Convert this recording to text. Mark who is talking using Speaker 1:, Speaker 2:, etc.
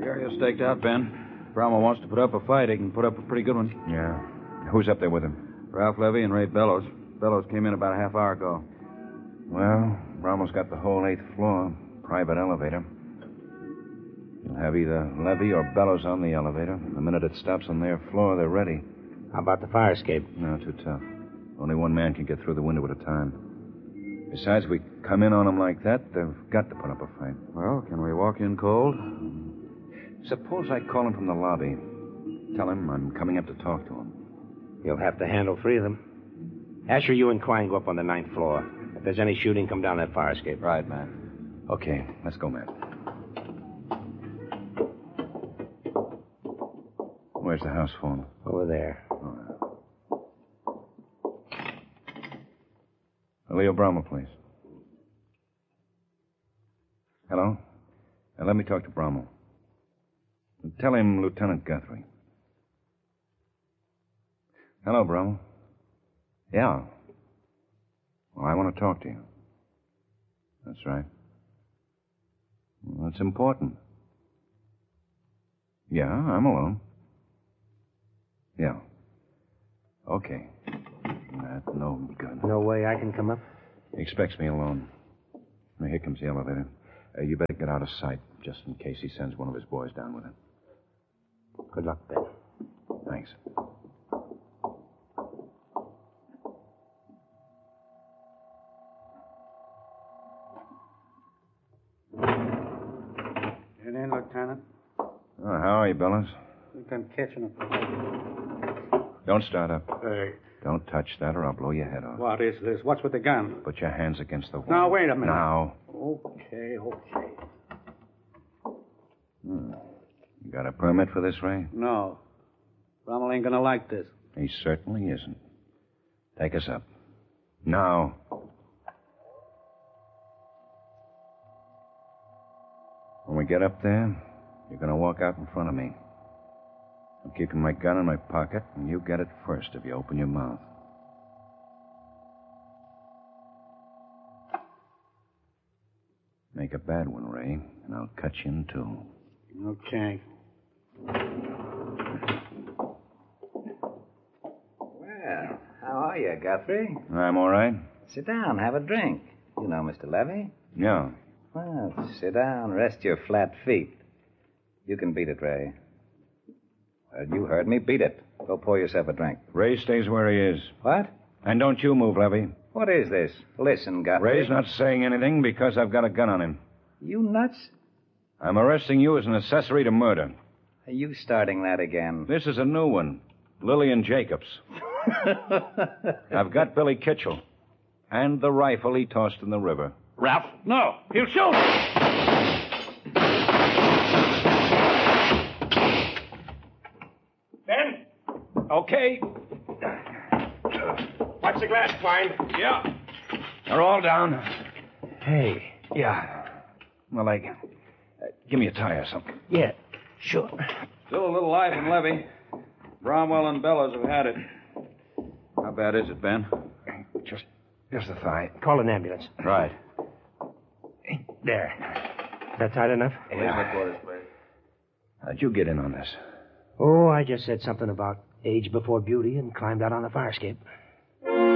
Speaker 1: Area's staked out, Ben. Bromwell wants to put up a fight. He can put up a pretty good one.
Speaker 2: Yeah. Who's up there with him?
Speaker 1: Ralph Levy and Ray Bellows. Bellows came in about a half hour ago.
Speaker 2: Well, Bromwell's got the whole 8th floor. Private elevator. You'll have either Levy or Bellows on the elevator. The minute it stops on their floor, they're ready.
Speaker 3: How about the fire escape?
Speaker 2: No, too tough. Only one man can get through the window at a time. Besides, we come in on them like that, they've got to put up a fight.
Speaker 1: Well, can we walk in cold?
Speaker 2: Suppose I call him from the lobby. Tell him I'm coming up to talk to him.
Speaker 3: You'll have to handle 3 of them. Asher, you and Quine go up on the 9th floor. If there's any shooting, come down that fire escape.
Speaker 1: Right, man.
Speaker 2: Okay, let's go, man. Where's the house phone?
Speaker 3: Over there.
Speaker 2: Leo Bromwell, please. Hello? Let me talk to Bromwell. Tell him Lieutenant Guthrie. Hello, Bromwell. Yeah. Well, I want to talk to you. That's right. Well, that's important. Yeah, I'm alone. Yeah. Okay. That's no good.
Speaker 3: No way I can come up?
Speaker 2: He expects me alone. Now, here comes the elevator. You better get out of sight, just in case he sends one of his boys down with it.
Speaker 3: Good luck, Ben.
Speaker 2: Thanks.
Speaker 4: Get in, Lieutenant.
Speaker 2: Oh, how are you, Bellows?
Speaker 4: Think I'm catching a...
Speaker 2: Don't start up.
Speaker 4: Hey,
Speaker 2: Don't touch that or I'll blow your head off.
Speaker 4: what is this? What's with the gun?
Speaker 2: Put your hands against the wall.
Speaker 4: Now, wait a minute.
Speaker 2: Now.
Speaker 4: Okay.
Speaker 2: You got a permit for this, Ray?
Speaker 4: No. Rommel ain't gonna like this.
Speaker 2: He certainly isn't. Take us up. Now. When we get up there, you're going to walk out in front of me. I'm keeping my gun in my pocket, and you get it first if you open your mouth. Make a bad one, Ray, and I'll cut you in two.
Speaker 4: Okay.
Speaker 5: Well, how are you, Guthrie?
Speaker 2: I'm all right?
Speaker 5: Sit down, have a drink. You know Mr. Levy?
Speaker 2: Yeah.
Speaker 5: Well, sit down, rest your flat feet. You can beat it, Ray. Well, you heard me. Beat it. Go pour yourself a drink.
Speaker 2: Ray stays where he is.
Speaker 5: What?
Speaker 2: And don't you move, Levy.
Speaker 5: What is this? Listen, Guthrie.
Speaker 2: Ray's not saying anything because I've got a gun on him.
Speaker 5: You nuts?
Speaker 2: I'm arresting you as an accessory to murder.
Speaker 5: Are you starting that again?
Speaker 2: This is a new one. Lillian Jacobs. I've got Billy Kitchell. And the rifle he tossed in the river.
Speaker 4: Ralph, no. He'll shoot.
Speaker 3: Ben?
Speaker 2: Okay.
Speaker 3: Watch the glass, Quine.
Speaker 2: Yeah. They're all down.
Speaker 3: Hey.
Speaker 2: Yeah. Well, give me a tie or something.
Speaker 3: Yeah, sure.
Speaker 1: Still a little life in Levy. Bromwell and Bellows have had it. How bad is it, Ben?
Speaker 2: Just the thigh.
Speaker 3: Call an ambulance.
Speaker 2: Right.
Speaker 3: There. That tight enough?
Speaker 1: Police headquarters, please.
Speaker 2: How'd you get in on this?
Speaker 3: Oh, I just said something about age before beauty and climbed out on the fire escape.